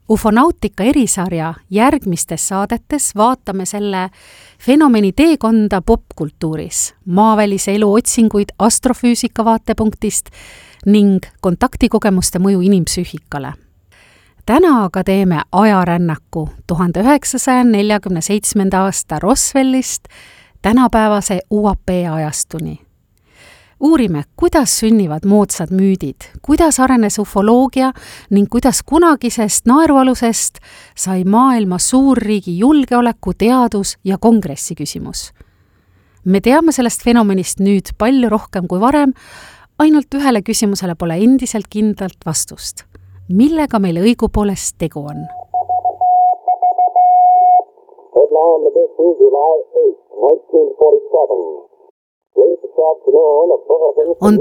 Ufonautika erisarja järgmistes saadetes vaatame selle fenomeni teekonda popkultuuris, maavälise elu otsinguid astrofüüsika vaatepunktist ning kontaktikogemuste mõju inimpsüühikale. Täna aga teeme ajarännaku 1947. aasta Roswellist tänapäevase UAP ajastuni. Uurime, kuidas sünnivad moodsad müüdid, kuidas arenes ufoloogia ning kuidas kunagisest naerualusest sai maailma suurriigi julgeoleku, teadus ja kongressi küsimus. Me teame sellest fenomenist nüüd palju rohkem kui varem, ainult ühele küsimusele pole endiselt kindlalt vastust. Millega meil õigupoolest tegu on? Headline edition, July 8, 1947. On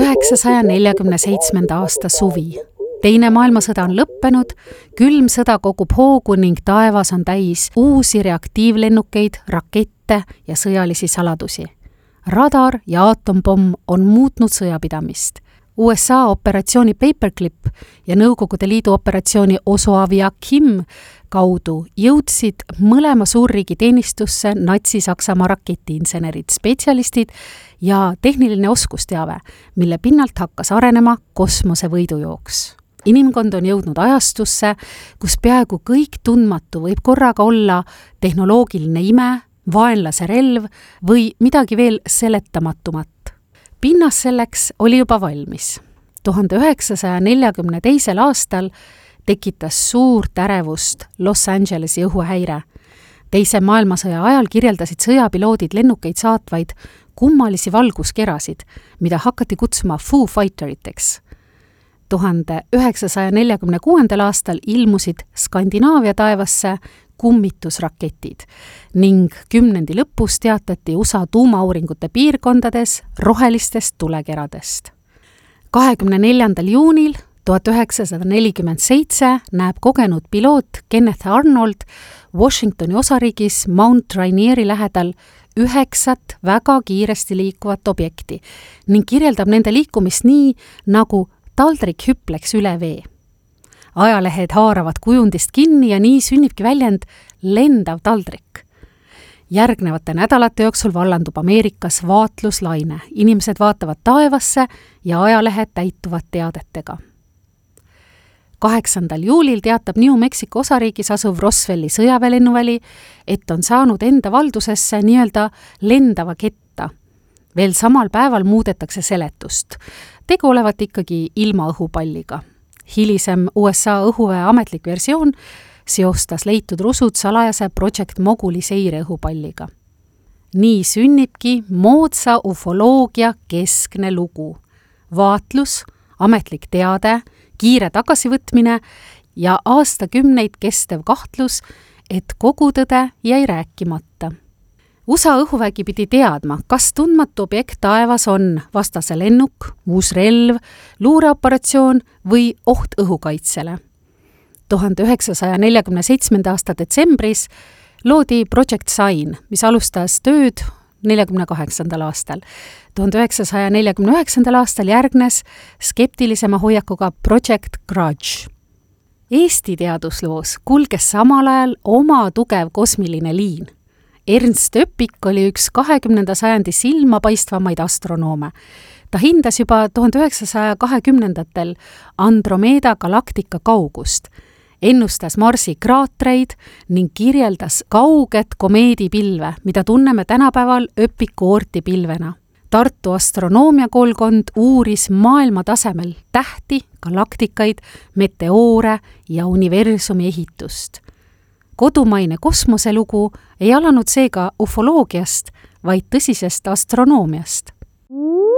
1947. aasta suvi. Teine maailmasõda on lõppenud, külm sõda kogub hoogu ning taevas on täis uusi reaktiivlennukeid, rakette ja sõjalisi saladusi. Radar ja aatompomm on muutnud sõjapidamist. USA operatsiooni Paperclip ja Nõukogude Liidu operatsiooni Osoavia Kim kaudu jõudsid mõlema suurriigi teenistusse Natsi-Saksamaa raketiinsenerid, spetsialistid ja tehniline oskusteave, mille pinnalt hakkas arenema kosmosevõidujooks. Inimkond on jõudnud ajastusse, kus peaaegu kõik tundmatu võib korraga olla tehnoloogiline ime, vaenlase relv või midagi veel seletamatumat. Pinnas selleks oli juba valmis. 1942. aastal tekitas suurt ärevust Los Angelesi õhuhäire. Teise maailmasõja ajal kirjeldasid sõjapiloodid lennukeid saatvaid kummalisi valguskerasid, mida hakati kutsuma Foo Fighteriteks. 1946. aastal ilmusid Skandinaavia taevasse kummitusraketid ning kümnendi lõpus teatati USA tuumauuringute piirkondades rohelistest tulekeradest. 24. juunil 1947 näeb kogenud piloot Kenneth Arnold Washingtoni osariigis Mount Rainieri lähedal 9 väga kiiresti liikuvat objekti ning kirjeldab nende liikumist nii, nagu taldrik hüpleks üle vee. Ajalehed haaravad kujundist kinni ja nii sünnibki väljend lendav taldrik. Järgnevate nädalate jooksul vallandub Ameerikas vaatluslaine. Inimesed vaatavad taevasse ja ajalehed täituvad teadetega. 8. juulil teatab New Mexico osariigis asuv Roswelli sõjaväelennuväli, et on saanud enda valdusesse nii-öelda lendava ketta. Veel samal päeval muudetakse seletust. Tegu olevat ikkagi ilma õhupalliga. Hilisem USA õhuväe ametlik versioon seostas leitud rusud salajase Project Moguli seire õhupalliga. Nii sünnibki moodsa ufoloogia keskne lugu. Vaatlus, ametlik teade, kiire tagasivõtmine ja aastakümneid kestev kahtlus, et kogu tõde jäi rääkimata. USA õhuvägi pidi teadma, kas tundmatu objekt taevas on vastase lennuk, uus relv, luureoperatsioon või oht õhukaitsele. 1947. aasta detsembris loodi Project Sign, mis alustas tööd 1948. aastal. 1949. aastal järgnes skeptilisema hoiakuga Project Grudge. Eesti teadusloos kulges samal ajal oma tugev kosmiline liin. Ernst Öpik oli üks 20. sajandi silmapaistvamaid astronoome. Ta hindas juba 1920. Andromeda galaktika kaugust, ennustas Marsi kraatreid ning kirjeldas kauget komeedipilve, mida tunneme tänapäeval Öpiku oortipilvena. Tartu astronoomiakoolkond uuris maailma tasemel tähti, galaktikaid, meteoore ja universumi ehitust. Kodumaine kosmoselugu ei alanud seega ufoloogiast, vaid tõsisest astronoomiast.